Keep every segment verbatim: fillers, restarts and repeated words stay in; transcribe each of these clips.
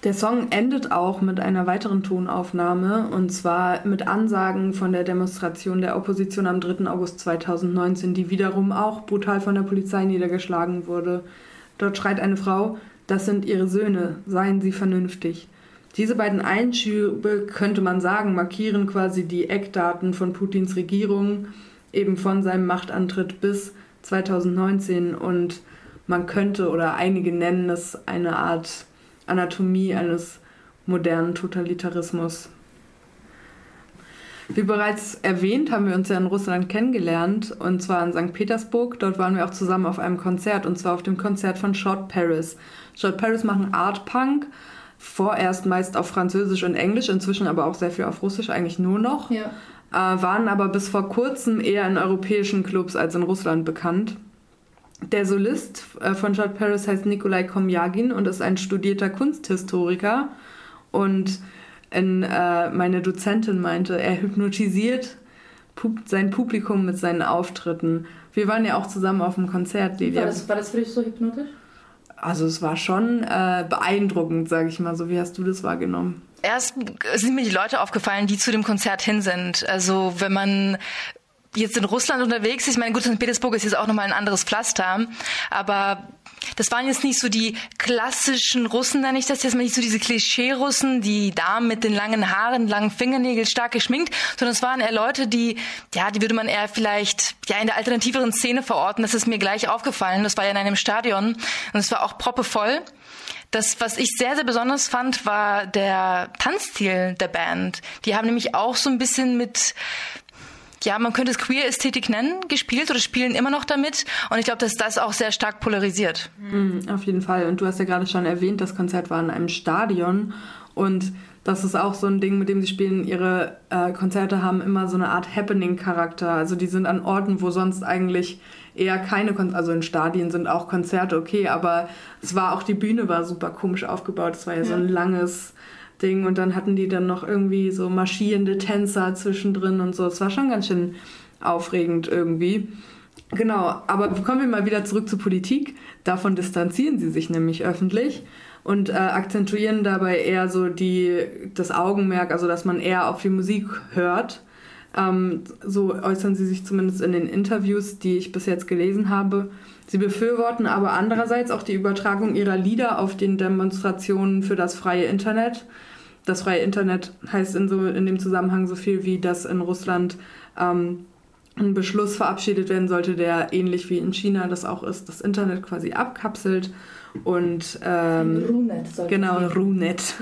Der Song endet auch mit einer weiteren Tonaufnahme, und zwar mit Ansagen von der Demonstration der Opposition am dritten August zweitausendneunzehn, die wiederum auch brutal von der Polizei niedergeschlagen wurde. Dort schreit eine Frau: „Das sind ihre Söhne, seien sie vernünftig." Diese beiden Einschübe, könnte man sagen, markieren quasi die Eckdaten von Putins Regierung, eben von seinem Machtantritt bis zweitausendneunzehn, und man könnte, oder einige nennen es, eine Art Anatomie eines modernen Totalitarismus. Wie bereits erwähnt, haben wir uns ja in Russland kennengelernt, und zwar in Sankt Petersburg. Dort waren wir auch zusammen auf einem Konzert, und zwar auf dem Konzert von Short Paris. Short Paris machen Art Punk, vorerst meist auf Französisch und Englisch, inzwischen aber auch sehr viel auf Russisch, eigentlich nur noch. Ja. Äh, waren aber bis vor kurzem eher in europäischen Clubs als in Russland bekannt. Der Solist äh, von Short Paris heißt Nikolai Komjagin und ist ein studierter Kunsthistoriker. Und in, äh, meine Dozentin meinte, er hypnotisiert pub- sein Publikum mit seinen Auftritten. Wir waren ja auch zusammen auf dem Konzert, Lydia. War das, war das für dich so hypnotisch? Also es war schon äh, beeindruckend, sage ich mal so. Wie hast du das wahrgenommen? Erst sind mir die Leute aufgefallen, die zu dem Konzert hin sind. Also wenn man jetzt in Russland unterwegs ist, ich meine, gut, Sankt Petersburg ist jetzt auch nochmal ein anderes Pflaster, aber das waren jetzt nicht so die klassischen Russen, nenne ich das jetzt mal, nicht so diese Klischee-Russen, die Damen mit den langen Haaren, langen Fingernägeln, stark geschminkt, sondern es waren eher Leute, die, ja, die würde man eher vielleicht, ja, in der alternativeren Szene verorten. Das ist mir gleich aufgefallen. Das war ja in einem Stadion und es war auch proppevoll. Das, was ich sehr, sehr besonders fand, war der Tanzstil der Band. Die haben nämlich auch so ein bisschen mit, ja, man könnte es Queer-Ästhetik nennen, gespielt oder spielen immer noch damit. Und ich glaube, dass das auch sehr stark polarisiert. Mhm, auf jeden Fall. Und du hast ja gerade schon erwähnt, das Konzert war in einem Stadion. Und das ist auch so ein Ding, mit dem sie spielen. Ihre äh, Konzerte haben immer so eine Art Happening-Charakter. Also die sind an Orten, wo sonst eigentlich eher keine Konzerte, also in Stadien sind auch Konzerte okay, aber es war auch, die Bühne war super komisch aufgebaut. Es war ja, ja so ein langes Ding, und dann hatten die dann noch irgendwie so marschierende Tänzer zwischendrin und so. Es war schon ganz schön aufregend irgendwie. Genau, aber kommen wir mal wieder zurück zur Politik. Davon distanzieren sie sich nämlich öffentlich und äh, akzentuieren dabei eher so die, das Augenmerk, also dass man eher auf die Musik hört. Ähm, so äußern sie sich zumindest in den Interviews, die ich bis jetzt gelesen habe. Sie befürworten aber andererseits auch die Übertragung ihrer Lieder auf den Demonstrationen für das freie Internet. Das freie Internet heißt in, so, in dem Zusammenhang so viel wie, dass in Russland ähm, ein Beschluss verabschiedet werden sollte, der ähnlich wie in China das auch ist, das Internet quasi abkapselt. Und ähm, Runet. Genau, Runet,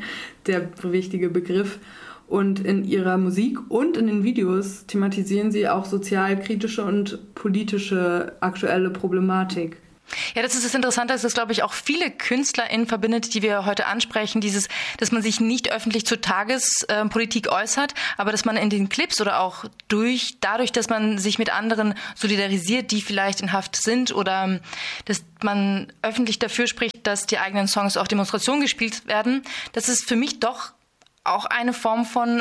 der wichtige Begriff. Und in ihrer Musik und in den Videos thematisieren sie auch sozialkritische und politische aktuelle Problematik. Ja, das ist das Interessante, dass das, glaube ich, auch viele KünstlerInnen verbindet, die wir heute ansprechen, dieses, dass man sich nicht öffentlich zur Tagespolitik äußert, aber dass man in den Clips oder auch durch, dadurch, dass man sich mit anderen solidarisiert, die vielleicht in Haft sind, oder dass man öffentlich dafür spricht, dass die eigenen Songs auch Demonstrationen gespielt werden, das ist für mich doch auch eine Form von,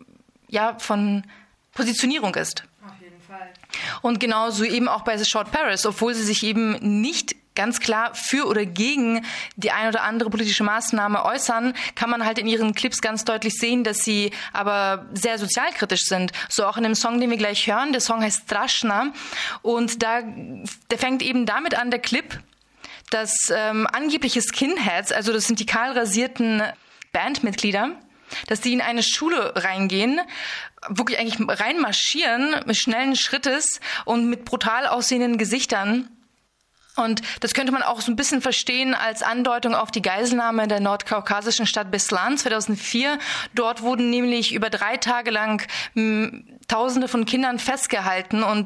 ja, von Positionierung ist. Auf jeden Fall. Und genauso eben auch bei The Short Paris, obwohl sie sich eben nicht ganz klar für oder gegen die ein oder andere politische Maßnahme äußern, kann man halt in ihren Clips ganz deutlich sehen, dass sie aber sehr sozialkritisch sind. So auch in dem Song, den wir gleich hören. Der Song heißt Strashna. Und da, der fängt eben damit an, der Clip, dass ähm, angebliche Skinheads, also das sind die kahl rasierten Bandmitglieder, dass die in eine Schule reingehen, wirklich eigentlich reinmarschieren mit schnellen Schrittes und mit brutal aussehenden Gesichtern. Und das könnte man auch so ein bisschen verstehen als Andeutung auf die Geiselnahme der nordkaukasischen Stadt Beslan zweitausendvier. Dort wurden nämlich über drei Tage lang m, Tausende von Kindern festgehalten, und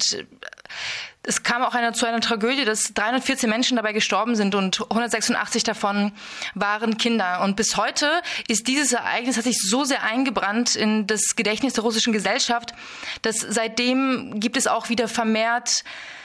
es kam auch eine, zu einer Tragödie, dass dreihundertvierzehn Menschen dabei gestorben sind und hundertsechsundachtzig davon waren Kinder. Und bis heute ist dieses Ereignis, hat sich so sehr eingebrannt in das Gedächtnis der russischen Gesellschaft, dass seitdem gibt es auch wieder vermehrt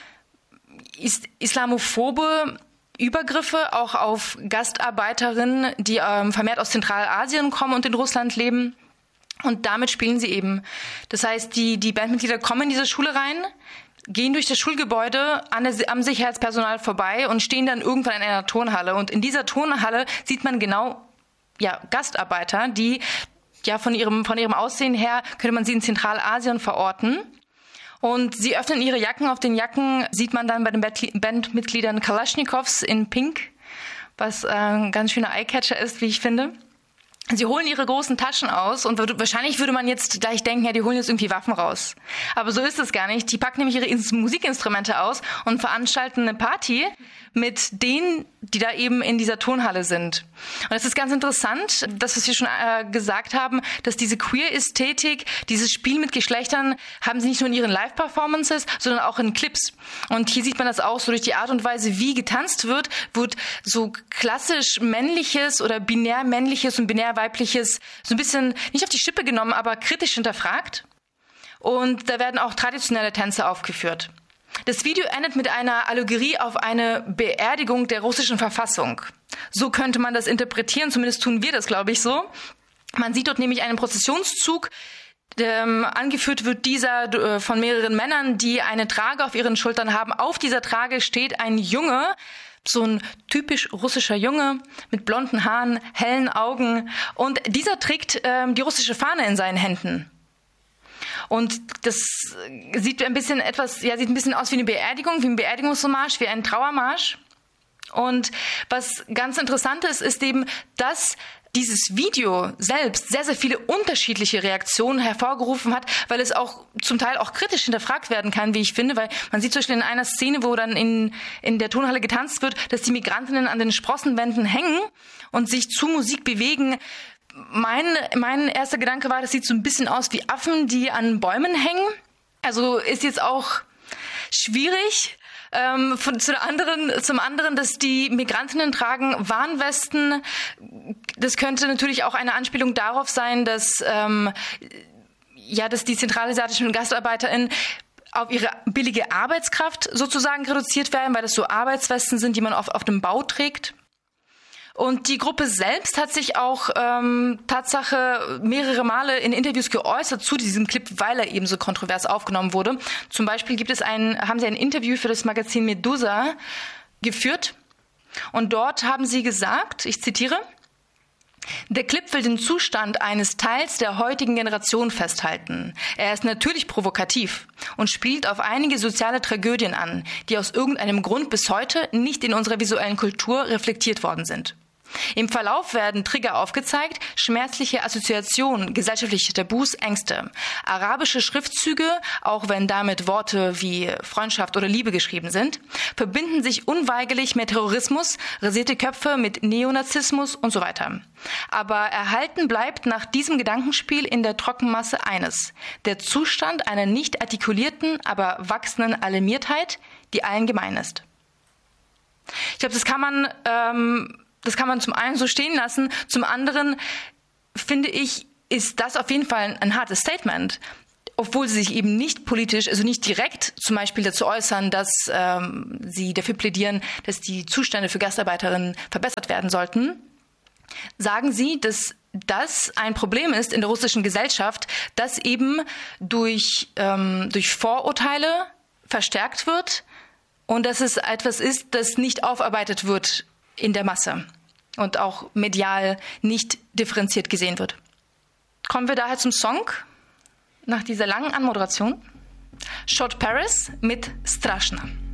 is- islamophobe Übergriffe auch auf Gastarbeiterinnen, die ähm, vermehrt aus Zentralasien kommen und in Russland leben. Und damit spielen sie eben. Das heißt, die, die Bandmitglieder kommen in diese Schule rein, gehen durch das Schulgebäude an der, am Sicherheitspersonal vorbei und stehen dann irgendwann in einer Turnhalle. Und in dieser Turnhalle sieht man genau ja, Gastarbeiter, die ja von ihrem, von ihrem Aussehen her könnte man sie in Zentralasien verorten. Und sie öffnen ihre Jacken. Auf den Jacken sieht man dann bei den Bandmitgliedern Kalaschnikows in Pink, was äh, ein ganz schöner Eyecatcher ist, wie ich finde. Sie holen ihre großen Taschen aus und wahrscheinlich würde man jetzt gleich denken, ja, die holen jetzt irgendwie Waffen raus. Aber so ist es gar nicht. Die packen nämlich ihre Musikinstrumente aus und veranstalten eine Party mit denen, die da eben in dieser Turnhalle sind. Und es ist ganz interessant, das, was wir schon äh, gesagt haben, dass diese Queer-Ästhetik, dieses Spiel mit Geschlechtern, haben sie nicht nur in ihren Live-Performances, sondern auch in Clips. Und hier sieht man das auch so durch die Art und Weise, wie getanzt wird, wird so klassisch männliches oder binär männliches und binär weibliches so ein bisschen nicht auf die Schippe genommen, aber kritisch hinterfragt. Und da werden auch traditionelle Tänze aufgeführt. Das Video endet mit einer Allegorie auf eine Beerdigung der russischen Verfassung. So könnte man das interpretieren, zumindest tun wir das, glaube ich, so. Man sieht dort nämlich einen Prozessionszug, ähm, angeführt wird dieser äh, von mehreren Männern, die eine Trage auf ihren Schultern haben. Auf dieser Trage steht ein Junge, so ein typisch russischer Junge mit blonden Haaren, hellen Augen. Und dieser trägt ähm, die russische Fahne in seinen Händen. Und das sieht ein bisschen etwas, ja, sieht ein bisschen aus wie eine Beerdigung, wie ein Beerdigungsmarsch, wie ein Trauermarsch. Und was ganz interessant ist, ist eben, dass dieses Video selbst sehr, sehr viele unterschiedliche Reaktionen hervorgerufen hat, weil es auch zum Teil auch kritisch hinterfragt werden kann, wie ich finde, weil man sieht zum Beispiel in einer Szene, wo dann in, in der Turnhalle getanzt wird, dass die Migrantinnen an den Sprossenwänden hängen und sich zu Musik bewegen. Mein, mein erster Gedanke war, das sieht so ein bisschen aus wie Affen, die an Bäumen hängen. Also ist jetzt auch schwierig. Ähm, von, zu der anderen, zum anderen, dass die Migrantinnen tragen Warnwesten. Das könnte natürlich auch eine Anspielung darauf sein, dass, ähm, ja, dass die zentralasiatischen GastarbeiterInnen auf ihre billige Arbeitskraft sozusagen reduziert werden, weil das so Arbeitswesten sind, die man auf, auf dem Bau trägt. Und die Gruppe selbst hat sich auch ähm, Tatsache mehrere Male in Interviews geäußert zu diesem Clip, weil er eben so kontrovers aufgenommen wurde. Zum Beispiel gibt es ein, haben sie ein Interview für das Magazin Medusa geführt. Und dort haben sie gesagt, ich zitiere, der Clip will den Zustand eines Teils der heutigen Generation festhalten. Er ist natürlich provokativ und spielt auf einige soziale Tragödien an, die aus irgendeinem Grund bis heute nicht in unserer visuellen Kultur reflektiert worden sind. Im Verlauf werden Trigger aufgezeigt, schmerzliche Assoziationen, gesellschaftliche Tabus, Ängste. Arabische Schriftzüge, auch wenn damit Worte wie Freundschaft oder Liebe geschrieben sind, verbinden sich unweigerlich mit Terrorismus, rasierte Köpfe mit Neonazismus und so weiter. Aber erhalten bleibt nach diesem Gedankenspiel in der Trockenmasse eines: der Zustand einer nicht artikulierten, aber wachsenden Alarmiertheit, die allen gemein ist. Ich glaube, das kann man... Ähm, Das kann man zum einen so stehen lassen, zum anderen finde ich, ist das auf jeden Fall ein hartes Statement, obwohl sie sich eben nicht politisch, also nicht direkt zum Beispiel dazu äußern, dass ähm, sie dafür plädieren, dass die Zustände für Gastarbeiterinnen verbessert werden sollten, sagen sie, dass das ein Problem ist in der russischen Gesellschaft, das eben durch, ähm, durch Vorurteile verstärkt wird und dass es etwas ist, das nicht aufarbeitet wird in der Masse und auch medial nicht differenziert gesehen wird. Kommen wir daher zum Song nach dieser langen Anmoderation. Short Paris mit Strashna.